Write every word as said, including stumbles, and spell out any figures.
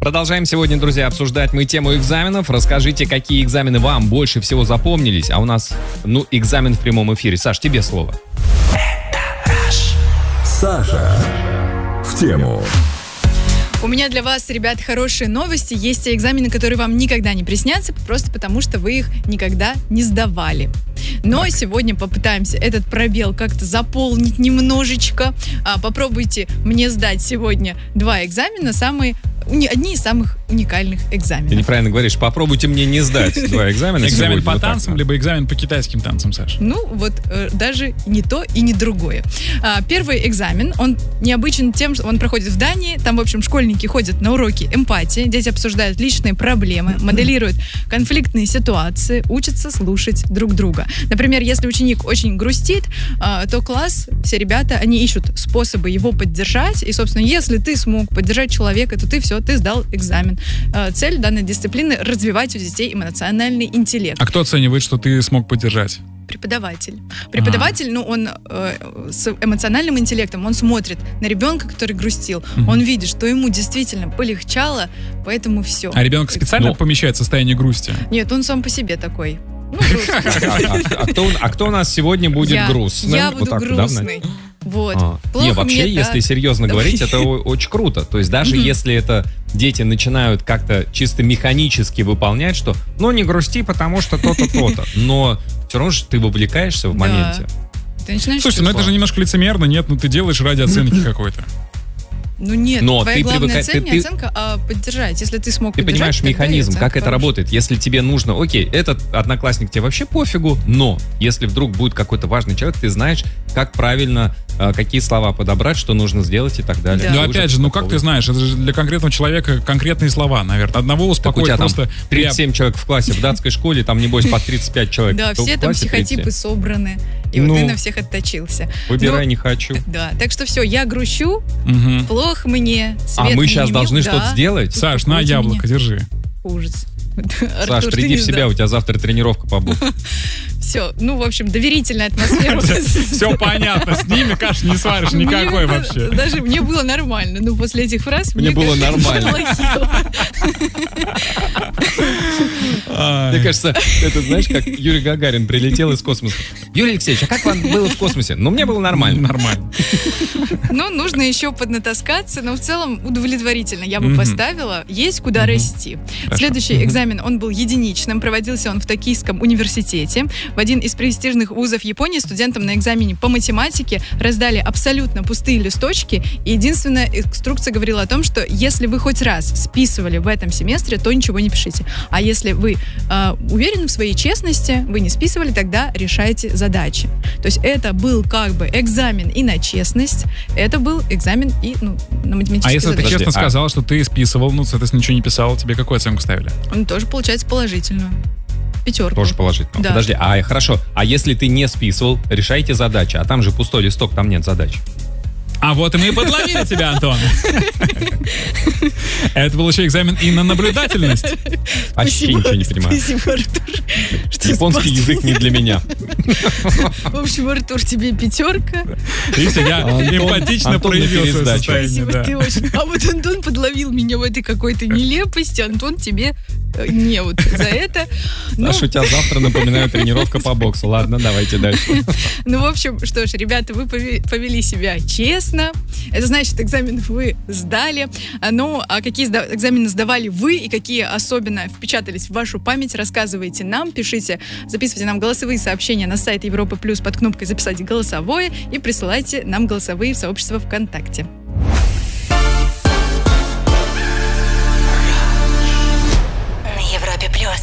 Продолжаем сегодня, друзья, обсуждать мы тему экзаменов. Расскажите, какие экзамены вам больше всего запомнились. А у нас, ну, экзамен в прямом эфире. Саш, тебе слово. Саша в тему. У меня для вас, ребят, хорошие новости. Есть те экзамены, которые вам никогда не приснятся, просто потому что вы их никогда не сдавали. Но так. сегодня попытаемся этот пробел как-то заполнить немножечко. А, попробуйте мне сдать сегодня два экзамена, самые уни- одни из самых уникальных экзаменов. Ты неправильно говоришь. Попробуйте мне не сдать два экзамена. Экзамен по танцам, либо экзамен по китайским танцам, Саша? Ну, вот э, даже не то и не другое. А, первый экзамен, он необычен тем, что он проходит в Дании. Там, в общем, школьники ходят на уроки эмпатии. Дети обсуждают личные проблемы, моделируют конфликтные ситуации, учатся слушать друг друга. Например, если ученик очень грустит, э, то класс, все ребята, они ищут способы его поддержать. И, собственно, если ты смог поддержать человека, то ты все, ты сдал экзамен. Э, цель данной дисциплины — развивать у детей эмоциональный интеллект. А кто оценивает, что ты смог поддержать? Преподаватель. Преподаватель, ну, он э, с эмоциональным интеллектом, он смотрит на ребенка, который грустил, mm-hmm. он видит, что ему действительно полегчало, поэтому все. А ребенок специально ну, помещает состояние грусти? Нет, он сам по себе такой. Ну, а, кто, а кто у нас сегодня будет я, грустным? Я буду вот грустный. Да? Вот. А. Не, вообще, мне, если да. серьезно Давай. говорить, это очень круто. То есть даже если это дети начинают как-то чисто механически выполнять, что ну не грусти, потому что то-то, то-то. Но все равно же ты вовлекаешься в моменте. Да. Ты начинаешь Слушай, ну это же немножко лицемерно, нет? Ну ты делаешь ради оценки какой-то. Ну нет, но твоя ты главная привыка... цель ты, не оценка, а поддержать. Если ты смог ты поддержать, понимаешь механизм, как это работает. Если тебе нужно, окей, этот одноклассник тебе вообще пофигу, но если вдруг будет какой-то важный человек, ты знаешь, как правильно, какие слова подобрать, что нужно сделать и так далее. Да. Ну опять же, ну как ты знаешь, это же для конкретного человека конкретные слова, наверное. Одного успокоить так у тебя просто... Там тридцать семь человек в классе, в датской школе, там небось по тридцать пять человек. Да, все там психотипы собраны. И ну, вот ты на всех отточился. Выбирай, ну, не хочу. Да, так что все, я грущу, угу. плохо мне, свет А мы мне сейчас не должны мил, что-то да. сделать? Саш, на яблоко, меня. Держи. Ужас. Саш, приди в себя, у тебя завтра тренировка по боксу. Все, ну, в общем, доверительная атмосфера. Все понятно, с ними каши не сваришь никакой вообще. Даже мне было нормально, но после этих фраз мне было нормально. Мне кажется, это, знаешь, как Юрий Гагарин прилетел из космоса. Юрий Алексеевич, а как вам было в космосе? Ну, мне было нормально. Нормально. Ну, нужно еще поднатаскаться, но в целом удовлетворительно я бы поставила. Есть куда расти. Следующий экзамен, он был единичным, проводился он в Токийском университете. В один из престижных вузов Японии студентам на экзамене по математике раздали абсолютно пустые листочки, и единственная инструкция говорила о том, что если вы хоть раз списывали в этом семестре, то ничего не пишите. А если вы э, уверены в своей честности, вы не списывали, тогда решайте задачи. То есть это был как бы экзамен и на честность, это был экзамен и ну, на математические А если задачи. ты честно а... сказала, что ты списывал, ну, соответственно, ничего не писал, тебе какую оценку ставили? Ну, тоже получается положительную. Пятерку. Тоже положительно. Да. Подожди, а хорошо, а если ты не списывал, решайте задачи, а там же пустой листок, там нет задач. А вот и мы и подловили тебя, Антон. Это был еще экзамен и на наблюдательность. Вообще ничего не понимаю. Спасибо, Артур. Японский язык не для меня. В общем, Артур, тебе пятерка. Видите, я эмпатично проявил свое состояние. Спасибо, ты очень. А вот Антон подловил меня в этой какой-то нелепости. Антон, тебе не вот за это. Саша, у тебя завтра, напоминаю, тренировка по боксу. Ладно, давайте дальше. Ну, в общем, что ж, ребята, вы повели себя честно. Это значит, экзамен вы сдали. Ну, а какие экзамены сдавали вы и какие особенно впечатались в вашу память, рассказывайте нам, пишите, записывайте нам голосовые сообщения на сайт Европа Плюс под кнопкой «Записать голосовое» и присылайте нам голосовые в сообщество ВКонтакте.